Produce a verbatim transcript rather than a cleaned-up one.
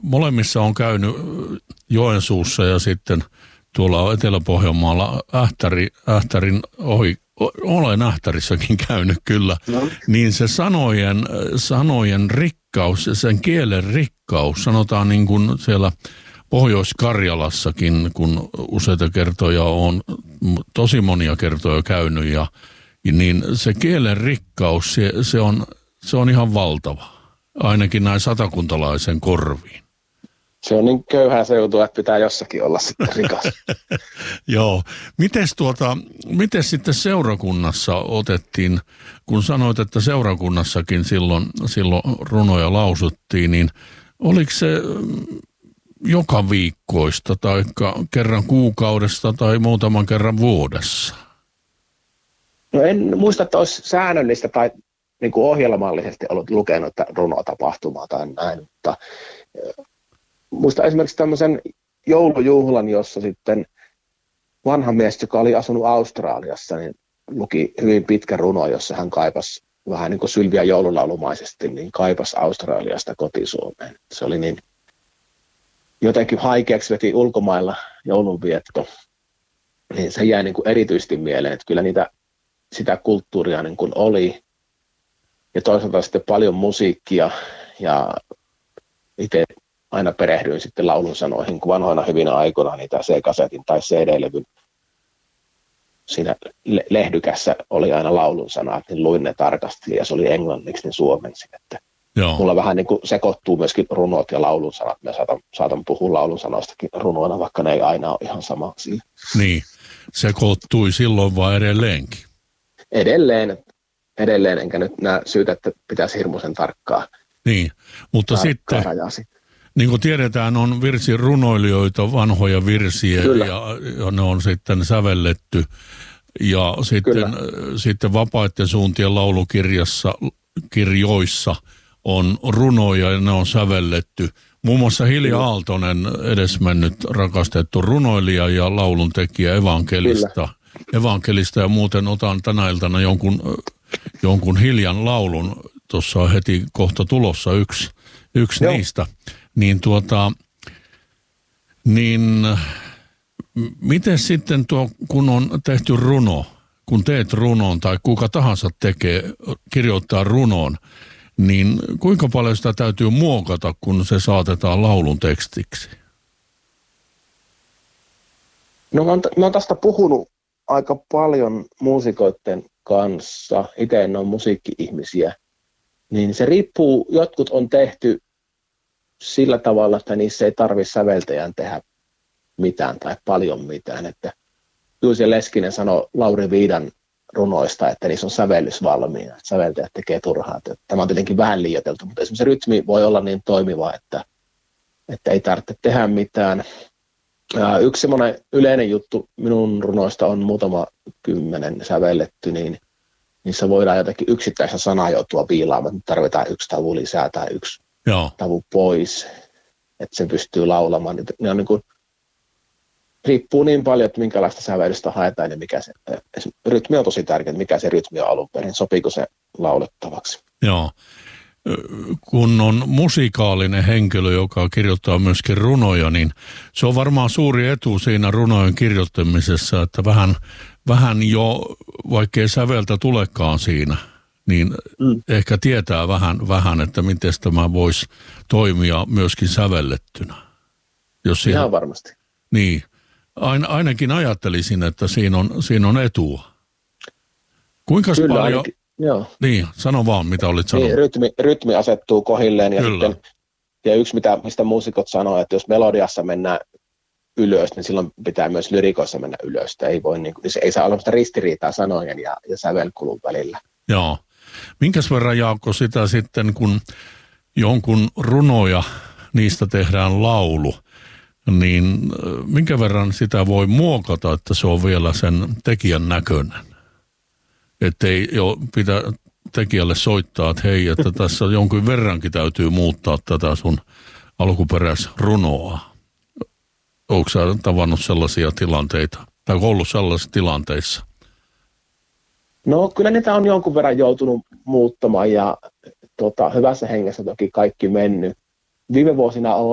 molemmissa on käynyt Joensuussa ja sitten tuolla Etelä-Pohjanmaalla Ähtäri, Ähtärin ohi, olen Ähtärissäkin käynyt kyllä, no. Niin se sanojen, sanojen rikkaus, sen kielen rikkaus, sanotaan niin kuin siellä Pohjois-Karjalassakin, kun useita kertoja on, tosi monia kertoja käynyt, ja, niin se kielen rikkaus, se, se, on, se on ihan valtava, ainakin näin satakuntalaisen korviin. Se on niin köyhää seutua, että pitää jossakin olla sitten rikas. Joo. Mites, tuota, mites sitten seurakunnassa otettiin, kun sanoit, että seurakunnassakin silloin, silloin runoja lausuttiin, niin oliko se joka viikkoista tai kerran kuukaudesta tai muutaman kerran vuodessa? No en muista, että olisi säännöllistä tai niin kuin ohjelmallisesti ollut lukenut runotapahtumaa tai näin, mutta muistan esimerkiksi tämmöisen joulujuhlan, jossa sitten vanha mies, joka oli asunut Australiassa, niin luki hyvin pitkä runo, jossa hän kaipasi vähän niin kuin Sylviä joululaulumaisesti, niin kaipasi Australiasta kotisuomeen. Se oli niin jotenkin haikeaksi veti ulkomailla joulunvietto, niin se jäi niin kuin erityisesti mieleen, että kyllä niitä, sitä kulttuuria niin kuin oli. Ja toisaalta sitten paljon musiikkia ja itse aina perehdyin sitten laulun sanoihin, kun vanhoina hyvinä aikoina niitä C-kasetin tai C D-levyn siinä lehdykässä oli aina laulun sanat, niin luin ne tarkasti ja se oli englanniksi, niin suomensin. Että Joo. Mulla vähän niin kuin sekoittuu myöskin runot ja laulun sanat. Mä saatan, saatan puhua laulun sanoistakin runoina, vaikka ne ei aina ole ihan sama asia. Niin, sekoittui silloin vai edelleenkin? Edelleen, edelleen, enkä nyt näe syytä, että pitäisi hirmuisen tarkkaa. Niin, mutta tarkkaa sitten, niin kuin tiedetään, on virsirunoilijoita, vanhoja virsiä ja, ja ne on sitten sävelletty. Ja sitten, sitten vapaiden suuntien laulukirjassa, kirjoissa on runoja ja ne on sävelletty. Muun muassa Hilja Aaltonen, edesmennyt rakastettu runoilija ja lauluntekijä evankelista. Evankelista ja muuten otan tänä iltana jonkun, jonkun Hiljan laulun. Tuossa on heti kohta tulossa yksi, yksi niistä. Niin tuota, niin miten sitten tuo, kun on tehty runo, kun teet runon tai kuka tahansa tekee, kirjoittaa runon, niin kuinka paljon sitä täytyy muokata, kun se saatetaan laulun tekstiksi? No mä oon, mä oon tästä puhunut aika paljon muusikoiden kanssa. Itse en ole musiikki-ihmisiä. Niin se riippuu, jotkut on tehty sillä tavalla, että niissä ei tarvitse säveltäjän tehdä mitään tai paljon mitään. Että Juuso Leskinen sanoi Lauri Viidan runoista, että niissä on sävellys valmiina. Säveltäjät tekee turhaa. Tämä on tietenkin vähän liioiteltu, mutta esimerkiksi rytmi voi olla niin toimiva, että, että ei tarvitse tehdä mitään. Ja yksi semmoinen yleinen juttu minun runoista on muutama kymmenen sävelletty, niin niissä voidaan jotenkin yksittäistä sanaa joutua viilaamaan. Tarvitaan yksi tavu lisää tai yksi Joo. tavu pois, että se pystyy laulamaan. Ne on niin kuin, riippuu niin paljon, että minkälaista sävellystä haetaan ja mikä se, rytmi on tosi tärkeä, mikä se rytmi on alun perin, sopiiko se laulettavaksi. Joo, kun on musikaalinen henkilö, joka kirjoittaa myöskin runoja, niin se on varmaan suuri etu siinä runojen kirjoittamisessa, että vähän, vähän jo, vaikkei säveltä tulekaan siinä, niin mm. ehkä tietää vähän, vähän, että miten tämä voisi toimia myöskin sävellettynä. Jos siinä, ihan varmasti. Niin. Ain, ainakin ajattelisin, että siinä on, siinä on etua. Kuinka Kyllä, paljon... Ainakin, joo. Niin, sano vaan, mitä olit sanonut. Niin, rytmi, rytmi asettuu kohilleen. Ja, sitten, ja yksi, mitä, mistä muusikot sanoo, että jos melodiassa mennään ylös, niin silloin pitää myös lyrikoissa mennä ylös. Ei, voi, niin kuin, ei saa olla sitä ristiriitaa sanojen ja, ja sävelkulun välillä. Joo. Minkäs verran, Jaakko, sitä sitten, kun jonkun runoja, niistä tehdään laulu, niin minkä verran sitä voi muokata, että se on vielä sen tekijän näköinen? Että ei jo pitää tekijälle soittaa, että hei, että tässä jonkin verrankin täytyy muuttaa tätä sun alkuperäisrunoa. Oletko sä tavannut sellaisia tilanteita? Tai ollut sellaisissa tilanteissa? No kyllä niitä on jonkun verran joutunut muuttamaan ja tota, hyvässä hengessä toki kaikki mennyt. Viime vuosina on